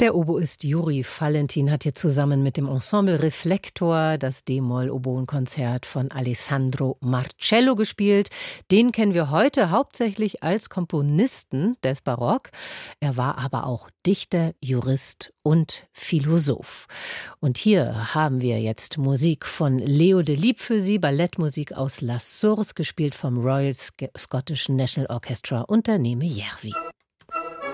Der Oboist Juri Valentin hat hier zusammen mit dem Ensemble Reflektor das D-Moll-Oboenkonzert von Alessandro Marcello gespielt. Den kennen wir heute hauptsächlich als Komponisten des Barock. Er war aber auch Dichter, Jurist und Philosoph. Und hier haben wir jetzt Musik von Leo Delibes für Sie, Ballettmusik aus La Source, gespielt vom Royal Scottish National Orchestra unter Neme Järvi.